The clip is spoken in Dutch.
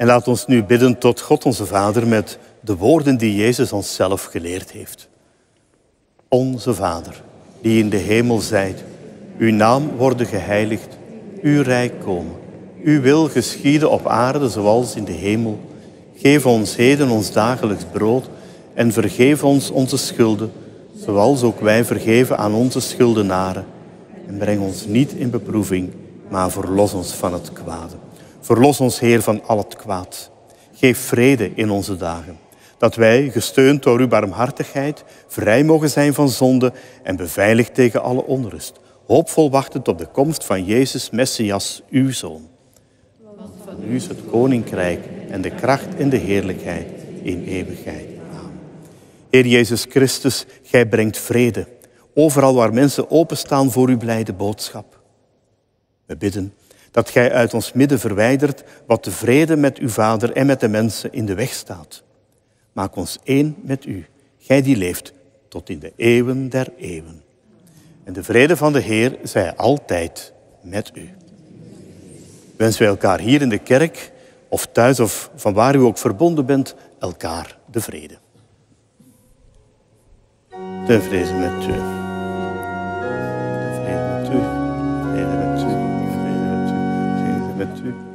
En laat ons nu bidden tot God onze Vader met de woorden die Jezus ons zelf geleerd heeft. Onze Vader, die in de hemel zijt, uw naam worden geheiligd, uw rijk komen. Uw wil geschieden op aarde zoals in de hemel. Geef ons heden ons dagelijks brood en vergeef ons onze schulden, zoals ook wij vergeven aan onze schuldenaren. En breng ons niet in beproeving, maar verlos ons van het kwade. Verlos ons, Heer, van al het kwaad. Geef vrede in onze dagen, dat wij, gesteund door uw barmhartigheid, vrij mogen zijn van zonde en beveiligd tegen alle onrust, hoopvol wachtend op de komst van Jezus, Messias, uw Zoon. Van u is het koninkrijk en de kracht en de heerlijkheid in eeuwigheid. Amen. Heer Jezus Christus, gij brengt vrede, overal waar mensen openstaan voor uw blijde boodschap. We bidden dat gij uit ons midden verwijdert wat de vrede met uw Vader en met de mensen in de weg staat. Maak ons één met u, gij die leeft tot in de eeuwen der eeuwen. En de vrede van de Heer zij altijd met u. Wensen wij elkaar hier in de kerk, of thuis of van waar u ook verbonden bent, elkaar de vrede. De vrede met u. De vrede met u. De vrede met u. De vrede met u. De vrede met u.